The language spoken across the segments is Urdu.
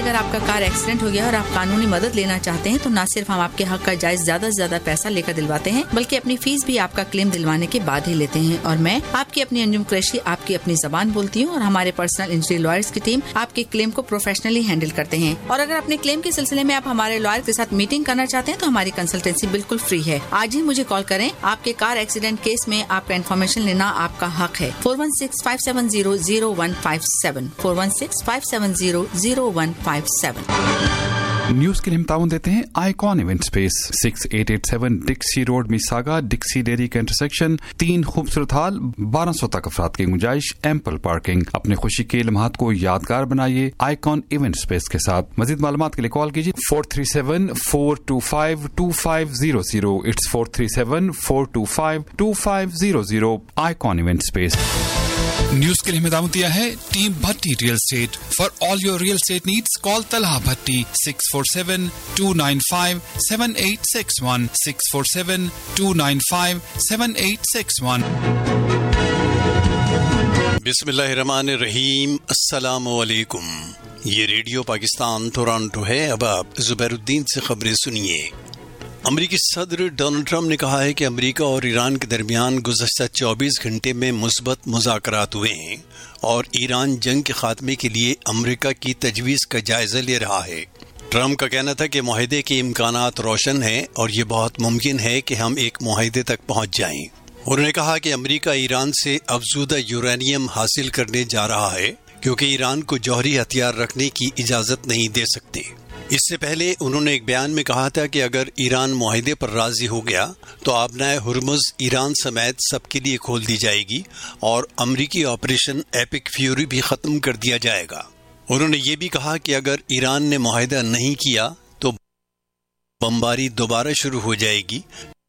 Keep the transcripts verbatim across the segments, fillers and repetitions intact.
اگر آپ کا کار ایکسیڈنٹ ہو گیا اور آپ قانونی مدد لینا چاہتے ہیں تو نہ صرف ہم آپ کے حق کا جائز زیادہ سے زیادہ پیسہ لے کر دلواتے ہیں بلکہ اپنی فیس بھی آپ کا کلیم دلوانے کے بعد ہی لیتے ہیں. اور میں آپ کی اپنی انجم قریشی آپ کی اپنی زبان بولتی ہوں اور ہمارے پرسنل انجری لائرز کی ٹیم آپ کے کلیم کو پروفیشنلی ہینڈل کرتے ہیں. اور اگر اپنے کلیم کے سلسلے میں آپ ہمارے لائر کے ساتھ میٹنگ کرنا چاہتے ہیں تو ہماری کنسلٹینسی بالکل فری ہے. آج ہی مجھے کال کریں. آپ کے کار ایکسیڈنٹ کیس میں آپ کا انفارمیشن لینا آپ کا حق ہے. Four one six five seven zero zero one five seven four one six five seven zero zero one five seven. News کے لیے ہم تعاون دیتے ہیں icon event space six eight eight seven Dixy road میساگا Dixy dairy کا انٹرسیکشن. تین خوبصورت ہال, بارہ سو تک افراد کی گنجائش, ایمپل پارکنگ. اپنے خوشی کے لمحات کو یادگار بنائیے آئیکن ایونٹ اسپیس کے ساتھ. مزید معلومات کے لیے کال کیجیے four three seven four to five to five zero zero. It's four three seven four to five to five zero zero. Icon event space. News کے لیے ہمیں دعوت دیا ہے team Bhatti real estate. For all your real estate needs call Talha Bhatti six four seven to nine five seven eight six one six four seven to nine five seven eight six one. بسم اللہ الرحمن الرحیم. السلام علیکم. یہ ریڈیو پاکستان ٹورانٹو ہے. اب آپ زبیر الدین سے خبریں سنیے. امریکی صدر ڈونلڈ ٹرمپ نے کہا ہے کہ امریکہ اور ایران کے درمیان گزشتہ چوبیس گھنٹے میں مثبت مذاکرات ہوئے ہیں اور ایران جنگ کے خاتمے کے لیے امریکہ کی تجویز کا جائزہ لے رہا ہے. ٹرمپ کا کہنا تھا کہ معاہدے کے امکانات روشن ہیں اور یہ بہت ممکن ہے کہ ہم ایک معاہدے تک پہنچ جائیں. انہوں نے کہا کہ امریکہ ایران سے افزودہ یورینیم حاصل کرنے جا رہا ہے کیونکہ ایران کو جوہری ہتھیار رکھنے کی اجازت نہیں دے سکتے. اس سے پہلے انہوں نے ایک بیان میں کہا تھا کہ اگر ایران معاہدے پر راضی ہو گیا تو آبنائے ہرمز ایران سمیت سب کے لیے کھول دی جائے گی اور امریکی آپریشن ایپک فیوری بھی ختم کر دیا جائے گا. انہوں نے یہ بھی کہا کہ اگر ایران نے معاہدہ نہیں کیا تو بمباری دوبارہ شروع ہو جائے گی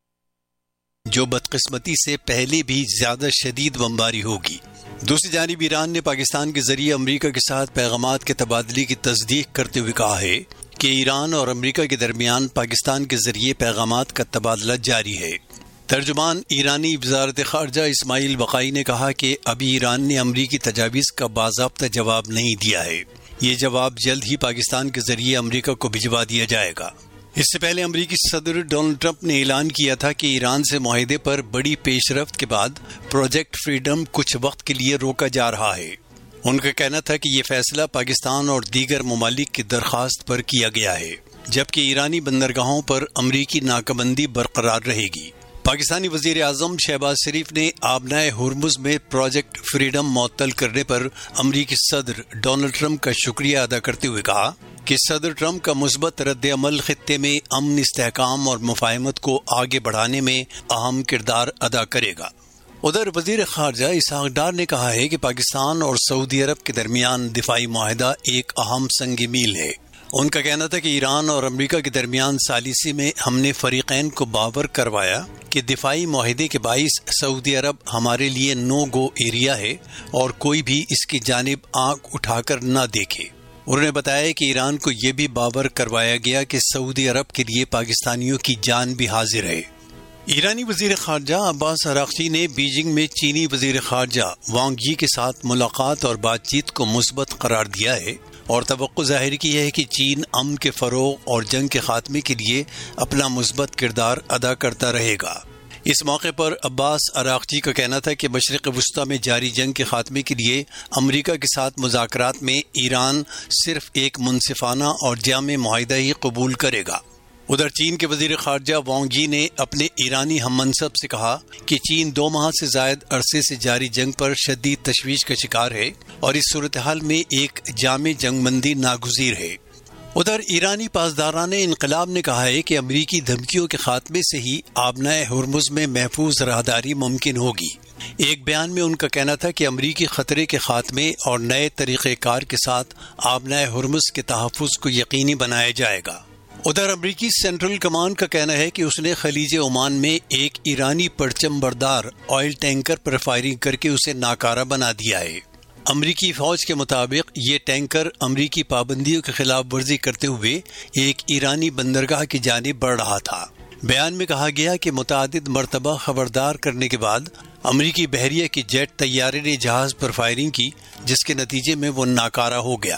جو بدقسمتی سے پہلے بھی زیادہ شدید بمباری ہوگی. دوسری جانب ایران نے پاکستان کے ذریعے امریکہ کے ساتھ پیغامات کے تبادلے کی تصدیق کرتے ہوئے کہا ہے کہ ایران اور امریکہ کے درمیان پاکستان کے ذریعے پیغامات کا تبادلہ جاری ہے. ترجمان ایرانی وزارت خارجہ اسماعیل بقائی نے کہا کہ ابھی ایران نے امریکی تجاویز کا باضابطہ جواب نہیں دیا ہے. یہ جواب جلد ہی پاکستان کے ذریعے امریکہ کو بھجوا دیا جائے گا. اس سے پہلے امریکی صدر ڈونلڈ ٹرمپ نے اعلان کیا تھا کہ ایران سے معاہدے پر بڑی پیش رفت کے بعد پروجیکٹ فریڈم کچھ وقت کے لیے روکا جا رہا ہے. ان کا کہنا تھا کہ یہ فیصلہ پاکستان اور دیگر ممالک کی درخواست پر کیا گیا ہے جبکہ ایرانی بندرگاہوں پر امریکی ناکابندی برقرار رہے گی. پاکستانی وزیر اعظم شہباز شریف نے آبنائے ہرمز میں پروجیکٹ فریڈم معطل کرنے پر امریکی صدر ڈونلڈ ٹرمپ کا شکریہ ادا کرتے ہوئے کہا کہ صدر ٹرمپ کا مثبت رد عمل خطے میں امن، استحکام اور مفاہمت کو آگے بڑھانے میں اہم کردار ادا کرے گا. ادھر وزیر خارجہ اسحاق ڈار نے کہا ہے کہ پاکستان اور سعودی عرب کے درمیان دفاعی معاہدہ ایک اہم سنگ میل ہے. ان کا کہنا تھا کہ ایران اور امریکہ کے درمیان ثالثی میں ہم نے فریقین کو باور کروایا کہ دفاعی معاہدے کے باعث سعودی عرب ہمارے لیے نو گو ایریا ہے اور کوئی بھی اس کی جانب آنکھ اٹھا کر نہ دیکھے. انہوں نے بتایا کہ ایران کو یہ بھی باور کروایا گیا کہ سعودی عرب کے لیے پاکستانیوں کی جان بھی حاضر ہے. ایرانی وزیر خارجہ عباس اراغچی نے بیجنگ میں چینی وزیر خارجہ وانگ یی کے ساتھ ملاقات اور بات چیت کو مثبت قرار دیا ہے اور توقع ظاہر کی ہے کہ چین امن کے فروغ اور جنگ کے خاتمے کے لیے اپنا مثبت کردار ادا کرتا رہے گا. اس موقع پر عباس اراغچی کا کہنا تھا کہ مشرق وسطیٰ میں جاری جنگ کے خاتمے کے لیے امریکہ کے ساتھ مذاکرات میں ایران صرف ایک منصفانہ اور جامع معاہدہ ہی قبول کرے گا. ادھر چین کے وزیر خارجہ وانگ یی نے اپنے ایرانی ہم منصب سے کہا کہ چین دو ماہ سے زائد عرصے سے جاری جنگ پر شدید تشویش کا شکار ہے اور اس صورتحال میں ایک جامع جنگ بندی ناگزیر ہے. ادھر ایرانی پاسداران انقلاب نے کہا ہے کہ امریکی دھمکیوں کے خاتمے سے ہی آبنائے ہرمز میں محفوظ راہداری ممکن ہوگی. ایک بیان میں ان کا کہنا تھا کہ امریکی خطرے کے خاتمے اور نئے طریقہ کار کے ساتھ آبنائے ہرمز کے تحفظ کو یقینی بنایا جائے گا. ادھر امریکی سینٹرل کمانڈ کا کہنا ہے کہ اس نے خلیج عمان میں ایک ایرانی پرچم بردار آئل ٹینکر پر فائرنگ کر کے اسے ناکارہ بنا دیا ہے. امریکی فوج کے مطابق یہ ٹینکر امریکی پابندیوں کے خلاف ورزی کرتے ہوئے ایک ایرانی بندرگاہ کی جانب بڑھ رہا تھا. بیان میں کہا گیا کہ متعدد مرتبہ خبردار کرنے کے بعد امریکی بحریہ کی جیٹ طیارے نے جہاز پر فائرنگ کی جس کے نتیجے میں وہ ناکارہ ہو گیا.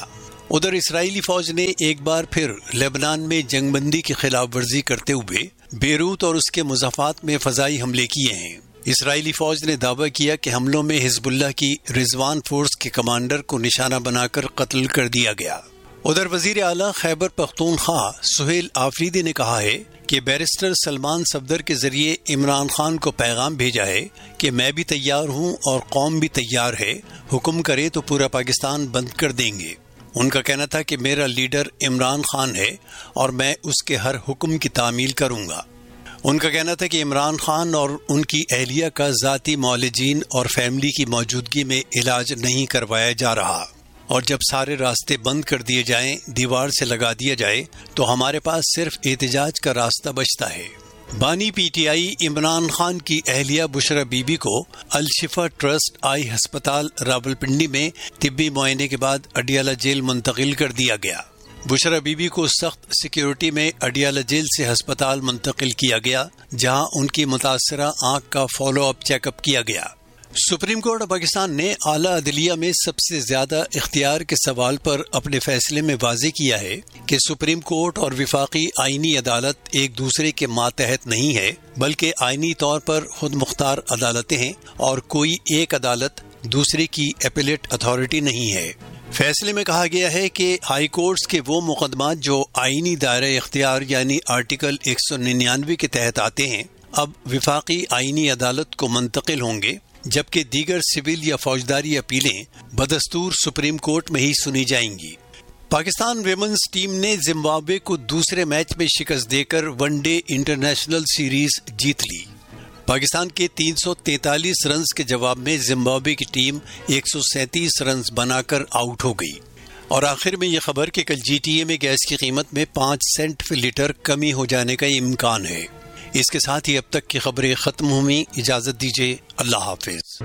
ادھر اسرائیلی فوج نے ایک بار پھر لبنان میں جنگ بندی کی خلاف ورزی کرتے ہوئے بیروت اور اس کے مضافات میں فضائی حملے کیے ہیں۔ اسرائیلی فوج نے دعویٰ کیا کہ حملوں میں حزب اللہ کی رضوان فورس کے کمانڈر کو نشانہ بنا کر قتل کر دیا گیا۔ ادھر وزیر اعلیٰ خیبر پختونخوا سہیل آفریدی نے کہا ہے کہ بیرسٹر سلمان صفدر کے ذریعے عمران خان کو پیغام بھیجا ہے کہ میں بھی تیار ہوں اور قوم بھی تیار ہے، حکم کرے تو پورا پاکستان بند کر دیں گے۔ ان کا کہنا تھا کہ میرا لیڈر عمران خان ہے اور میں اس کے ہر حکم کی تعمیل کروں گا۔ ان کا کہنا تھا کہ عمران خان اور ان کی اہلیہ کا ذاتی معالجین اور فیملی کی موجودگی میں علاج نہیں کروایا جا رہا، اور جب سارے راستے بند کر دیے جائیں، دیوار سے لگا دیا جائے تو ہمارے پاس صرف احتجاج کا راستہ بچتا ہے۔ بانی P T I Imran Khan کی اہلیہ بشرا بی بی کو الشفا ٹرسٹ آئی ہسپتال راولپنڈی میں طبی معائنے کے بعد اڈیالہ جیل منتقل کر دیا گیا۔ بشرا بی بی کو سخت سیکیورٹی میں اڈیالہ جیل سے ہسپتال منتقل کیا گیا، جہاں ان کی متاثرہ آنکھ کا فالو اپ چیک اپ کیا گیا۔ سپریم کورٹ پاکستان نے اعلیٰ عدلیہ میں سب سے زیادہ اختیار کے سوال پر اپنے فیصلے میں واضح کیا ہے کہ سپریم کورٹ اور وفاقی آئینی عدالت ایک دوسرے کے ماتحت نہیں ہے، بلکہ آئینی طور پر خود مختار عدالتیں ہیں اور کوئی ایک عدالت دوسرے کی اپیلیٹ اتھارٹی نہیں ہے۔ فیصلے میں کہا گیا ہے کہ ہائی کورٹس کے وہ مقدمات جو آئینی دائرہ اختیار یعنی آرٹیکل ایک سو ننانوے کے تحت آتے ہیں اب وفاقی آئینی عدالت کو منتقل ہوں گے، جبکہ دیگر سول یا فوجداری اپیلیں بدستور سپریم کورٹ میں ہی سنی جائیں گی۔ پاکستان ویمنز ٹیم نے زمبابوے کو دوسرے میچ میں شکست دے کر ون ڈے انٹرنیشنل سیریز جیت لی۔ پاکستان کے تین سو تینتالیس رنز کے جواب میں زمبابوے کی ٹیم ایک سو سینتیس رنز بنا کر آؤٹ ہو گئی۔ اور آخر میں یہ خبر کہ کل جی ٹی اے میں گیس کی قیمت میں پانچ سینٹ فی لیٹر کمی ہو جانے کا امکان ہے۔ اس کے ساتھ ہی اب تک کی خبریں ختم ہوئیں۔ اجازت دیجیے، اللہ حافظ۔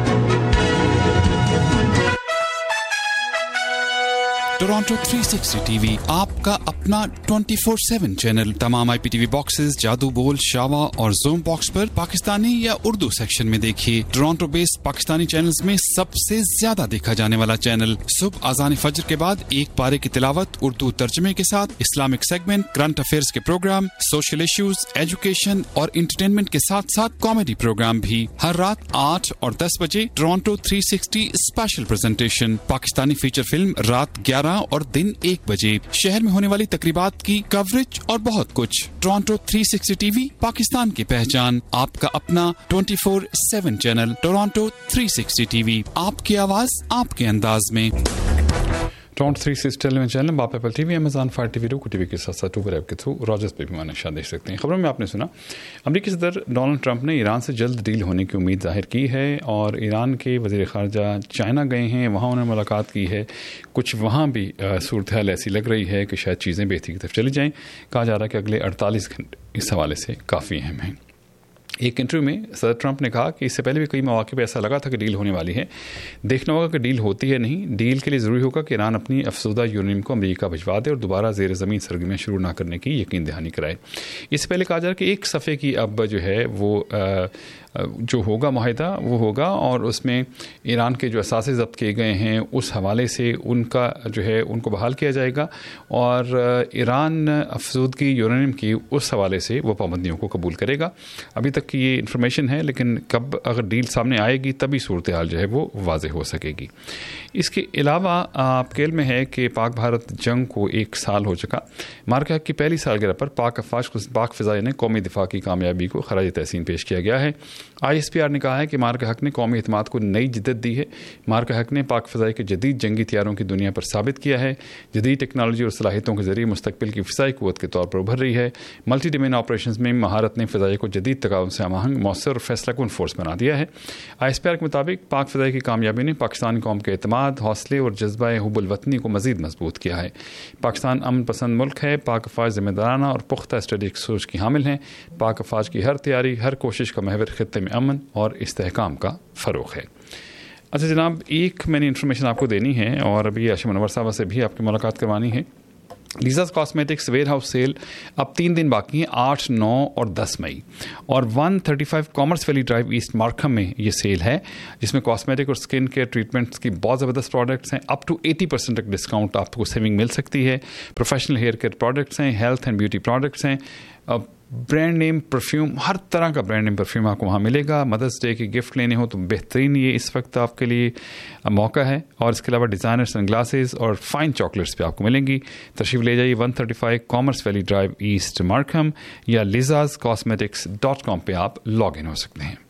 Toronto three sixty T V آپ کا اپنا ٹوئنٹی فور سیون چینل۔ تمام آئی پی ٹی وی باکسز، جادو بول، شاوا اور زوم باکس پر پاکستانی یا اردو سیکشن میں دیکھیے۔ ٹورانٹو بیسڈ پاکستانی چینلز میں سب سے زیادہ دیکھا جانے والا چینل۔ صبح اذان فجر کے بعد ایک پارے کی تلاوت اردو ترجمے کے ساتھ، اسلامک سیگمنٹ، کرنٹ افیئرز کے پروگرام، سوشل ایشوز، ایجوکیشن اور انٹرٹینمنٹ کے ساتھ ساتھ کامیڈی پروگرام بھی۔ ہر رات آٹھ اور دس بجے Toronto three sixty special presentation, Pakistani feature film رات گیارہ اور دن ایک بجے، شہر میں ہونے والی تقریبات کی کوریج اور بہت کچھ۔ Toronto three sixty T V, Pakistan کی پہچان، آپ کا اپنا twenty four seven channel. Toronto three sixty T V, آپ کی آواز آپ کے انداز میں۔ ٹورانٹو تھری سکسٹی ٹیلی ویژن چینل، آپ apple T V, Amazon fire T V, روکو ٹی وی کے ساتھ ساتھ ٹوبر ایپ کے تھرو راجرز پہ بھی نشان دیکھ سکتے ہیں۔ خبروں میں آپ نے سنا امریکی صدر ڈونلڈ ٹرمپ نے ایران سے جلد ڈیل ہونے کی امید ظاہر کی ہے، اور ایران کے وزیر خارجہ چائنا گئے ہیں، وہاں انہوں نے ملاقات کی ہے۔ کچھ وہاں بھی صورتحال ایسی لگ رہی ہے کہ شاید چیزیں بہتری کی طرف چلی جائیں۔ کہا جا رہا ہے کہ اگلے اڑتالیس گھنٹے اس حوالے سے کافی اہم ہیں۔ ایک انٹرویو میں صدر ٹرمپ نے کہا کہ اس سے پہلے بھی کئی مواقع پہ ایسا لگا تھا کہ ڈیل ہونے والی ہے، دیکھنا ہوگا کہ ڈیل ہوتی ہے نہیں۔ ڈیل کے لیے ضروری ہوگا کہ ایران اپنی افسردہ یورینیم کو امریکہ بھجوا دے اور دوبارہ زیر زمین سرگرمیاں شروع نہ کرنے کی یقین دہانی کرائے۔ اس سے پہلے کہا جا رہا ہے کہ ایک صفحے کی اب جو ہے وہ جو ہوگا معاہدہ وہ ہوگا، اور اس میں ایران کے جو اثاثے ضبط کیے گئے ہیں اس حوالے سے ان کا جو ہے ان کو بحال کیا جائے گا، اور ایران افزودگی یورینیم کی اس حوالے سے وہ پابندیوں کو قبول کرے گا۔ ابھی تک کی یہ انفارمیشن ہے، لیکن کب اگر ڈیل سامنے آئے گی تبھی صورتحال جو ہے وہ واضح ہو سکے گی۔ اس کے علاوہ آپ کے علم میں ہے کہ پاک بھارت جنگ کو ایک سال ہو چکا۔ مارکہ حق کی پہلی سالگرہ پر پاک افواج کو پاک فضائیہ نے قومی دفاع کی کامیابی کو خراج تحسین پیش کیا گیا ہے۔ آئی ایس پی آر نے کہا ہے کہ مارکہ حق نے قومی اعتماد کو نئی جدت دی ہے۔ مارکہ حق نے پاک فضائی کے جدید جنگی تیاروں کی دنیا پر ثابت کیا ہے، جدید ٹیکنالوجی اور صلاحیتوں کے ذریعے مستقبل کی فضائی قوت کے طور پر ابھر رہی ہے۔ ملٹی ڈومین آپریشنز میں مہارت نے فضائیہ کو جدید تعاون سے ہم مؤثر اور فیصلہ کن فورس بنا دیا ہے۔ آئی ایس پی آر کے مطابق پاک فضائی کی کامیابی نے پاکستانی قوم کے اعتماد، حوصلے اور جذبہ حب الوطنی کو مزید مضبوط کیا ہے۔ پاکستان امن پسند ملک ہے، پاک افواج ذمہ دارانہ اور پختہ اسٹریٹجک سوچ کی حامل ہیں۔ پاک افواج کی ہر تیاری، ہر کوشش کا محور خطے میں امن اور استحکام کا فروغ ہے۔ اچھا جناب، ایک میں نے انفارمیشن آپ کو دینی ہے، اور ابھی عاشق منور صاحبہ سے بھی آپ کی ملاقات کروانی ہے۔ لیزاز کاسمیٹکس ویئر ہاؤس سیل اب تین دن باقی ہیں, آٹھ نو اور دس مئی, اور one thirty five commerce valley drive asset Markham میں یہ سیل ہے, جس میں کاسمیٹک اور اسکن کیئر ٹریٹمنٹس کی بہت زبردست پروڈکٹس ہیں. اپ ٹو ایٹی پرسینٹ تک ڈسکاؤنٹ آپ کو سیونگ مل سکتی ہے. پروفیشنل ہیئر کیئر پروڈکٹس ہیں, ہیلتھ اینڈ بیوٹی پروڈکٹس ہیں, برانڈ نیم پرفیوم, ہر طرح کا برانڈ نیم پرفیوم آپ کو وہاں ملے گا. مدرس ڈے کے گفٹ لینے ہو تو بہترین یہ اس وقت آپ کے لیے موقع ہے. اور اس کے علاوہ ڈیزائنر سن گلاسز اور فائن چاکلیٹس بھی آپ کو ملیں گی. تشریف لے جائیے one thirty five commerce valley drive asset Markham, یا لیزاز کاسمیٹکس ڈاٹ کام پہ آپ لاگ ان ہو سکتے ہیں.